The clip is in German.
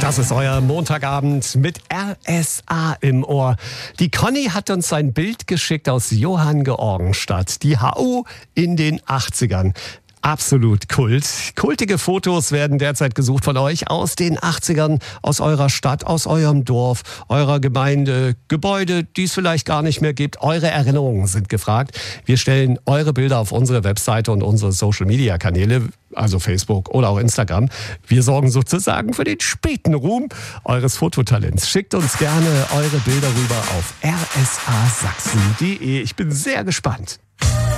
Das ist euer Montagabend mit RSA im Ohr. Die Conny hat uns ein Bild geschickt aus Johanngeorgenstadt. Die HU in den 80ern. Absolut Kult. Kultige Fotos werden derzeit gesucht von euch aus den 80ern, aus eurer Stadt, aus eurem Dorf, eurer Gemeinde, Gebäude, die es vielleicht gar nicht mehr gibt. Eure Erinnerungen sind gefragt. Wir stellen eure Bilder auf unsere Webseite und unsere Social-Media-Kanäle, also Facebook oder auch Instagram. Wir sorgen sozusagen für den späten Ruhm eures Fototalents. Schickt uns gerne eure Bilder rüber auf rsasachsen.de. Ich bin sehr gespannt.